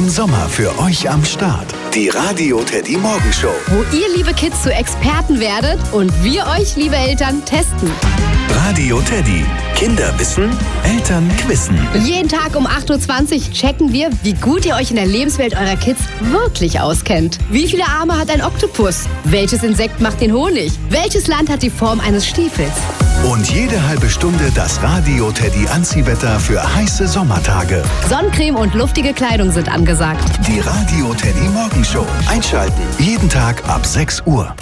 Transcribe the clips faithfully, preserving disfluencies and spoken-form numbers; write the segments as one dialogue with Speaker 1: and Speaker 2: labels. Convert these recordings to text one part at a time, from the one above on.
Speaker 1: im Sommer für euch am Start. Die Radio Teddy Morgenshow.
Speaker 2: Wo ihr, liebe Kids, zu Experten werdet und wir euch, liebe Eltern, testen.
Speaker 1: Radio Teddy. Kinder wissen, Eltern quizzen.
Speaker 2: Jeden Tag um acht Uhr zwanzig checken wir, wie gut ihr euch in der Lebenswelt eurer Kids wirklich auskennt. Wie viele Arme hat ein Oktopus? Welches Insekt macht den Honig? Welches Land hat die Form eines Stiefels?
Speaker 1: Und jede halbe Stunde das Radio Teddy Anziehwetter für heiße Sommertage.
Speaker 2: Sonnencreme und luftige Kleidung sind angesagt.
Speaker 1: Die Radio Teddy Morgenshow. Einschalten. Jeden Tag ab sechs Uhr.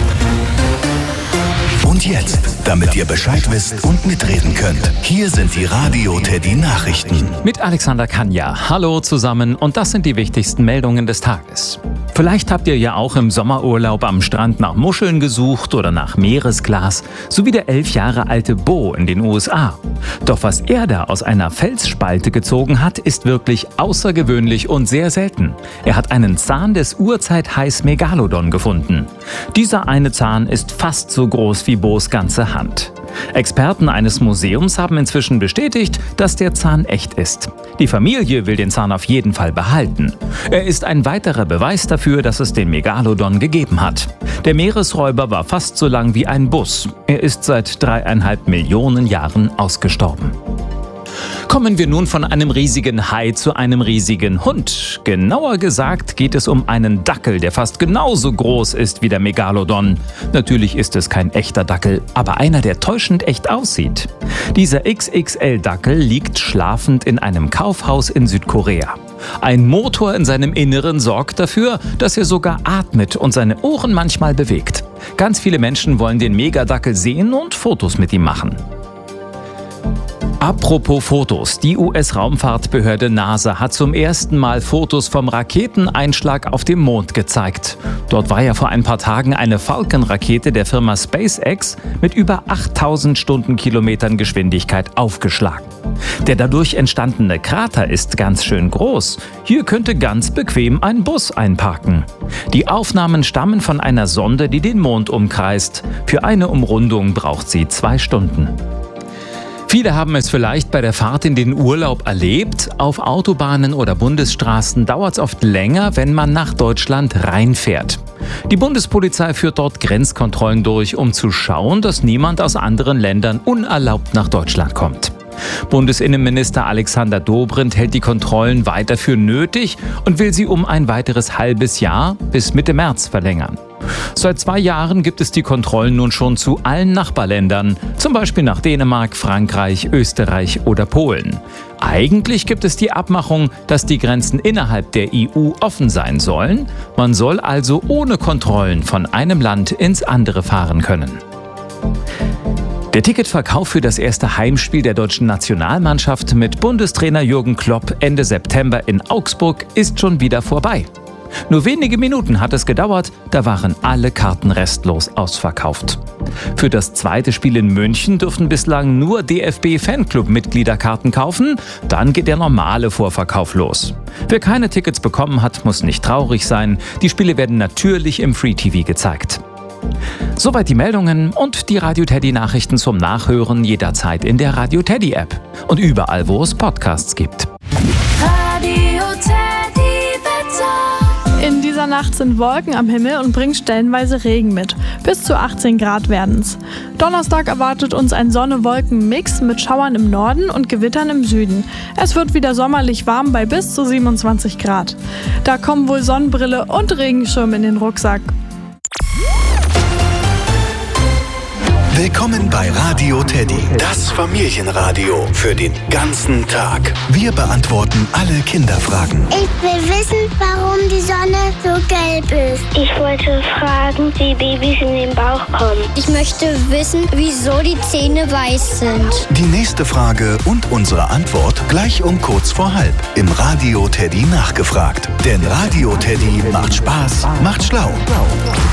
Speaker 1: Und jetzt, damit ihr Bescheid wisst und mitreden könnt, hier sind die Radio Teddy Nachrichten.
Speaker 3: Mit Alexander Kanja. Hallo zusammen und das sind die wichtigsten Meldungen des Tages. Vielleicht habt ihr ja auch im Sommerurlaub am Strand nach Muscheln gesucht oder nach Meeresglas, so wie der elf Jahre alte Bo in den U S A. Doch was er da aus einer Felsspalte gezogen hat, ist wirklich außergewöhnlich und sehr selten. Er hat einen Zahn des Urzeit-Hais Megalodon gefunden. Dieser eine Zahn ist fast so groß wie Bos ganze Hand. Experten eines Museums haben inzwischen bestätigt, dass der Zahn echt ist. Die Familie will den Zahn auf jeden Fall behalten. Er ist ein weiterer Beweis dafür, dass es den Megalodon gegeben hat. Der Meeresräuber war fast so lang wie ein Bus. Er ist seit dreieinhalb Millionen Jahren ausgestorben. Kommen wir nun von einem riesigen Hai zu einem riesigen Hund. Genauer gesagt geht es um einen Dackel, der fast genauso groß ist wie der Megalodon. Natürlich ist es kein echter Dackel, aber einer, der täuschend echt aussieht. Dieser X X L-Dackel liegt schlafend in einem Kaufhaus in Südkorea. Ein Motor in seinem Inneren sorgt dafür, dass er sogar atmet und seine Ohren manchmal bewegt. Ganz viele Menschen wollen den Megadackel sehen und Fotos mit ihm machen. Apropos Fotos. Die U S-Raumfahrtbehörde NASA hat zum ersten Mal Fotos vom Raketeneinschlag auf dem Mond gezeigt. Dort war ja vor ein paar Tagen eine Falcon-Rakete der Firma SpaceX mit über achttausend Stundenkilometern Geschwindigkeit aufgeschlagen. Der dadurch entstandene Krater ist ganz schön groß. Hier könnte ganz bequem ein Bus einparken. Die Aufnahmen stammen von einer Sonde, die den Mond umkreist. Für eine Umrundung braucht sie zwei Stunden. Viele haben es vielleicht bei der Fahrt in den Urlaub erlebt. Auf Autobahnen oder Bundesstraßen dauert es oft länger, wenn man nach Deutschland reinfährt. Die Bundespolizei führt dort Grenzkontrollen durch, um zu schauen, dass niemand aus anderen Ländern unerlaubt nach Deutschland kommt. Bundesinnenminister Alexander Dobrindt hält die Kontrollen weiter für nötig und will sie um ein weiteres halbes Jahr bis Mitte März verlängern. Seit zwei Jahren gibt es die Kontrollen nun schon zu allen Nachbarländern, zum Beispiel nach Dänemark, Frankreich, Österreich oder Polen. Eigentlich gibt es die Abmachung, dass die Grenzen innerhalb der E U offen sein sollen. Man soll also ohne Kontrollen von einem Land ins andere fahren können. Der Ticketverkauf für das erste Heimspiel der deutschen Nationalmannschaft mit Bundestrainer Jürgen Klopp Ende September in Augsburg ist schon wieder vorbei. Nur wenige Minuten hat es gedauert, da waren alle Karten restlos ausverkauft. Für das zweite Spiel in München dürfen bislang nur D F B-Fanclub-Mitglieder Karten kaufen, dann geht der normale Vorverkauf los. Wer keine Tickets bekommen hat, muss nicht traurig sein, die Spiele werden natürlich im Free-T V gezeigt. Soweit die Meldungen und die Radio Teddy Nachrichten zum Nachhören jederzeit in der Radio Teddy App und überall, wo es Podcasts gibt.
Speaker 4: Radio Teddy Wetter. In dieser Nacht sind Wolken am Himmel und bringen stellenweise Regen mit. Bis zu achtzehn Grad werden's. Donnerstag erwartet uns ein Sonne-Wolken-Mix mit Schauern im Norden und Gewittern im Süden. Es wird wieder sommerlich warm bei bis zu siebenundzwanzig Grad. Da kommen wohl Sonnenbrille und Regenschirm in den Rucksack.
Speaker 1: Willkommen bei Radio Teddy, das Familienradio für den ganzen Tag. Wir beantworten alle Kinderfragen.
Speaker 5: Ich will wissen, warum die Sonne so gelb ist.
Speaker 6: Ich wollte fragen, wie Babys in den Bauch kommen.
Speaker 5: Ich möchte wissen, wieso die Zähne weiß sind.
Speaker 1: Die nächste Frage und unsere Antwort gleich um kurz vor halb im Radio Teddy nachgefragt. Denn Radio Teddy macht Spaß, macht schlau.